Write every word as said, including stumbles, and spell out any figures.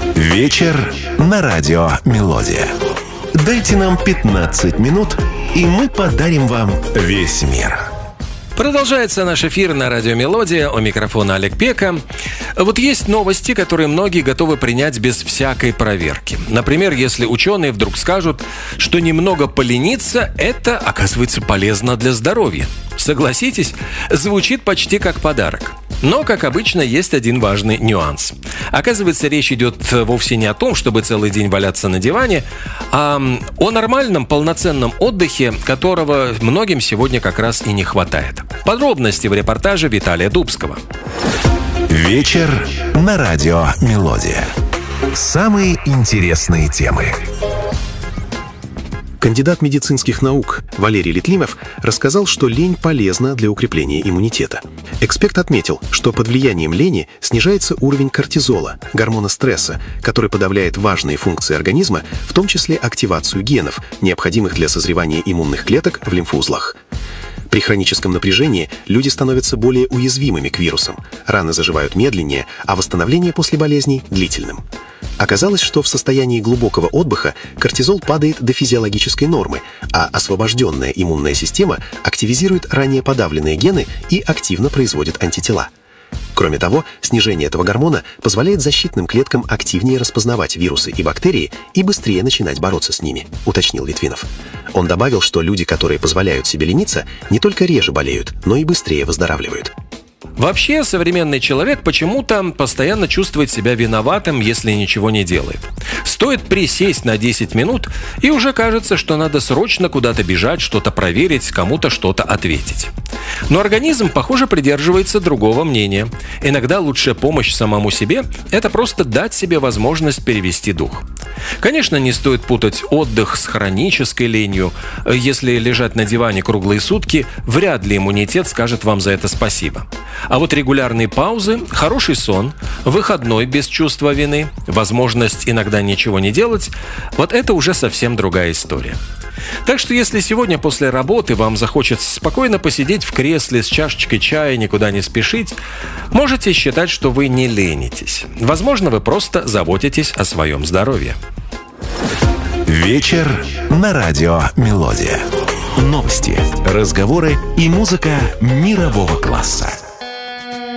Вечер на радио «Мелодия». Дайте нам пятнадцать минут, и мы подарим вам весь мир. Продолжается наш эфир на радио «Мелодия». У микрофона Олег Пека. Вот есть новости, которые многие готовы принять без всякой проверки. Например, если ученые вдруг скажут, что немного полениться – это, оказывается, полезно для здоровья. Согласитесь, звучит почти как подарок. Но, как обычно, есть один важный нюанс. Оказывается, речь идет вовсе не о том, чтобы целый день валяться на диване, а о нормальном, полноценном отдыхе, которого многим сегодня как раз и не хватает. Подробности в репортаже Виталия Дубского. Вечер на радио «Мелодия». Самые интересные темы. Кандидат медицинских наук Валерий Литлимов рассказал, что лень полезна для укрепления иммунитета. Эксперт отметил, что под влиянием лени снижается уровень кортизола, гормона стресса, который подавляет важные функции организма, в том числе активацию генов, необходимых для созревания иммунных клеток в лимфоузлах. При хроническом напряжении люди становятся более уязвимыми к вирусам, раны заживают медленнее, а восстановление после болезней – длительным. Оказалось, что в состоянии глубокого отдыха кортизол падает до физиологической нормы, а освобожденная иммунная система активизирует ранее подавленные гены и активно производит антитела. Кроме того, снижение этого гормона позволяет защитным клеткам активнее распознавать вирусы и бактерии и быстрее начинать бороться с ними, уточнил Литвинов. Он добавил, что люди, которые позволяют себе лениться, не только реже болеют, но и быстрее выздоравливают. Вообще, современный человек почему-то постоянно чувствует себя виноватым, если ничего не делает. Стоит присесть на десять минут, и уже кажется, что надо срочно куда-то бежать, что-то проверить, кому-то что-то ответить. Но организм, похоже, придерживается другого мнения. Иногда лучшая помощь самому себе – это просто дать себе возможность перевести дух. Конечно, не стоит путать отдых с хронической ленью. Если лежать на диване круглые сутки, вряд ли иммунитет скажет вам за это спасибо. А вот регулярные паузы, хороший сон, выходной без чувства вины, возможность иногда ничего не делать – вот это уже совсем другая история. Так что если сегодня после работы вам захочется спокойно посидеть в кресле с чашечкой чая, никуда не спешить, можете считать, что вы не ленитесь. Возможно, вы просто заботитесь о своем здоровье. Вечер на радио «Мелодия». Новости, разговоры и музыка мирового класса.